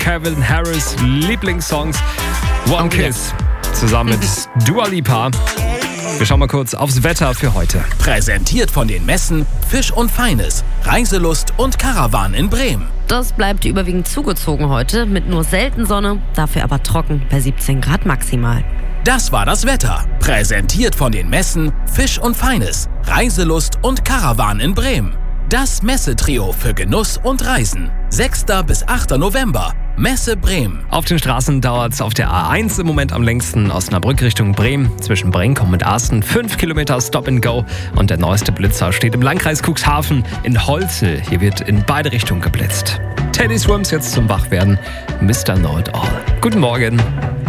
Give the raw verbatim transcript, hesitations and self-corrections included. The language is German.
Calvin Harris Lieblingssongs One Kiss zusammen mit Dua Lipa. Wir schauen mal kurz aufs Wetter für heute. Präsentiert von den Messen Fisch und Feines, Reiselust und Karawan in Bremen. Das bleibt überwiegend zugezogen heute, mit nur selten Sonne, dafür aber trocken bei siebzehn Grad maximal. Das war das Wetter. Präsentiert von den Messen Fisch und Feines, Reiselust und Karawan in Bremen. Das Messetrio für Genuss und Reisen. sechster bis achter November. Messe Bremen. Auf den Straßen dauert es auf der A eins im Moment am längsten. Osnabrück Richtung Bremen. Zwischen Brenkum und Asten fünf Kilometer Stop and Go. Und der neueste Blitzer steht im Landkreis Cuxhaven in Holzel. Hier wird in beide Richtungen geblitzt. Teddy Swims jetzt zum Wachwerden. Mister Know It All. Guten Morgen.